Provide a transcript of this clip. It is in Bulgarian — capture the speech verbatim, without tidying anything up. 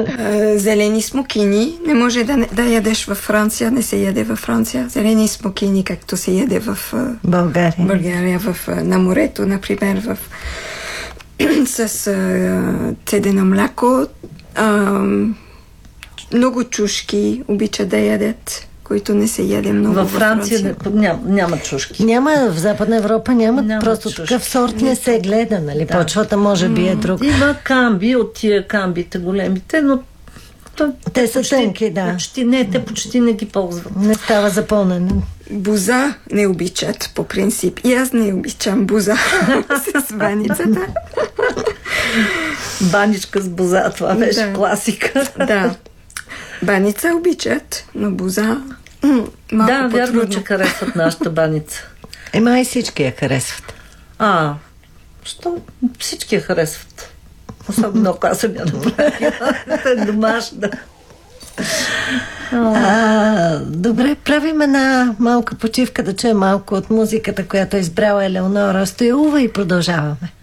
Зелени смокини не може да, да ядеш във Франция, не се яде във Франция. Зелени смокини, както се яде в България, България в, на морето, например, в, с а, цедено мляко. А, много чушки обичат да ядат, които не се яде много във Франция. Франция. Няма, няма чушки. Няма, в Западна Европа няма, няма просто чушки. Такъв сорт не се гледа, нали? Да. Почвата може би е друг. Има камби от тия камбите големите, но то, те, те са почти, тънки, да. Почти, не, те почти не ги ползват. Не става запълнен. Буза не обичат по принцип. И аз не обичам буза с баницата. Баничка с буза, това беше да. Класика. Да. Баница обичат, но буза малко да, по-трудно. вярно, че харесват нашата баница. Ема и всички я харесват. А, що всички я харесват. Особено ако аз съм я направила. Е домашна. А, добре, правим една малка почивка да чуем малко от музиката, която е избрала Елеонора Стоилова и продължаваме.